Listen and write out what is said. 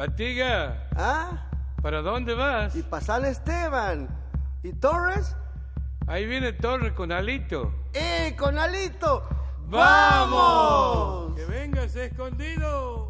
Patiga, ¿Ah? ¿para dónde vas? Y para San Esteban. ¿Y Torres? Ahí viene Torres con Alito. ¡Con Alito! ¡Vamos! ¡Vamos! ¡Que vengas escondido!